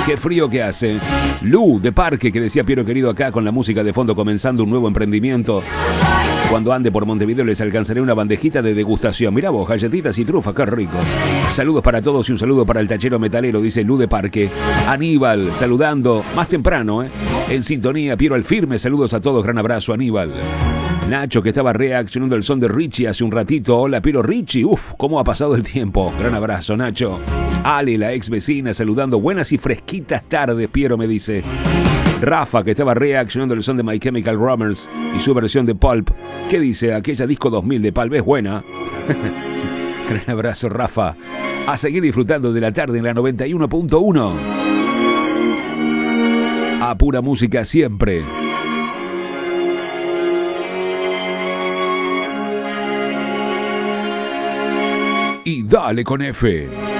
Qué frío que hace. Lu de Parque, que decía Piero querido acá con la música de fondo comenzando un nuevo emprendimiento. Cuando ande por Montevideo les alcanzaré una bandejita de degustación. Mirá vos, galletitas y trufa, qué rico. Saludos para todos y un saludo para el tachero metalero, dice Lu de Parque. Aníbal, saludando más temprano, en sintonía. Piero al firme, saludos a todos, gran abrazo, Aníbal. Nacho, que estaba reaccionando al son de Richie hace un ratito. Hola, Piero Richie. Uf, cómo ha pasado el tiempo. Gran abrazo, Nacho. Ale, la ex vecina, saludando. Buenas y fresquitas tardes, Piero me dice. Rafa, que estaba reaccionando al son de My Chemical Romance y su versión de Pulp. ¿Qué dice? Aquella disco 2000 de Pulp es buena. Gran abrazo, Rafa. A seguir disfrutando de la tarde en la 91.1. A pura música siempre. Y dale con F.